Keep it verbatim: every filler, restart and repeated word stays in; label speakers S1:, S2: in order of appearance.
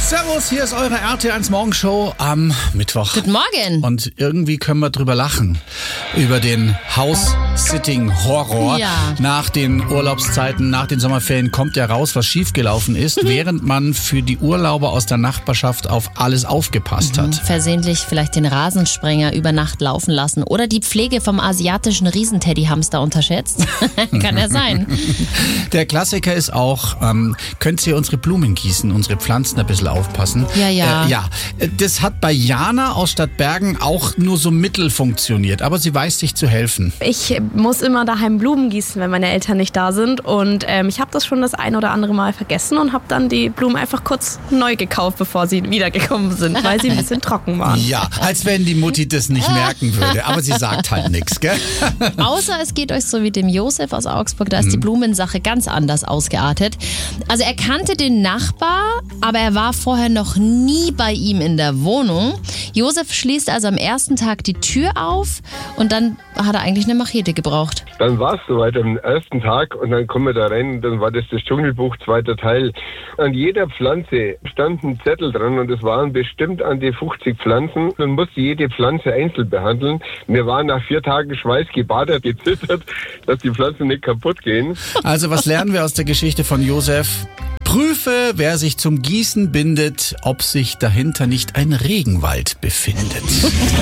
S1: Servus, hier ist eure R T eins Morgenshow am Mittwoch.
S2: Guten Morgen.
S1: Und irgendwie können wir drüber lachen. Über den House-Sitting-Horror.
S2: Ja.
S1: Nach den Urlaubszeiten, nach den Sommerferien kommt ja raus, was schiefgelaufen ist, während man für die Urlauber aus der Nachbarschaft auf alles aufgepasst hat.
S2: Versehentlich vielleicht den Rasensprenger über Nacht laufen lassen oder die Pflege vom asiatischen Riesenteddyhamster unterschätzt. Kann ja sein.
S1: Der Klassiker ist auch, ähm, könnt ihr unsere Blumen gießen, unsere Pflanzen ein bisschen aufpassen?
S2: Ja, ja.
S1: Äh, ja, das hat bei Jana aus Stadtbergen auch nur so mittel funktioniert, aber sie weiß sich zu helfen.
S3: Ich muss immer daheim Blumen gießen, wenn meine Eltern nicht da sind. Und ähm, ich habe das schon das ein oder andere Mal vergessen und habe dann die Blumen einfach kurz neu gekauft, bevor sie wiedergekommen sind, weil sie ein bisschen trocken waren.
S1: Ja, als wenn die Mutti das nicht merken würde, aber sie sagt halt nichts, gell?
S2: Außer es geht euch so wie dem Josef aus Augsburg, da ist die Blumensache ganz anders ausgeartet. Also er kannte den Nachbar, aber er war vorher noch nie bei ihm in der Wohnung. Josef schließt also am ersten Tag die Tür auf und dann hat er eigentlich eine Machete gebraucht.
S4: Dann war es soweit am ersten Tag und dann kommen wir da rein, dann war das das Dschungelbuch, zweiter Teil. An jeder Pflanze stand ein Zettel dran und es waren bestimmt an die fünfzig Pflanzen. Man musste jede Pflanze einzeln behandeln. Wir waren nach vier Tagen schweißgebadet, gezittert, dass die Pflanzen nicht kaputt gehen.
S1: Also was lernen wir aus der Geschichte von Josef? Prüfe, wer sich zum Gießen bindet, ob sich dahinter nicht ein Regenwald befindet.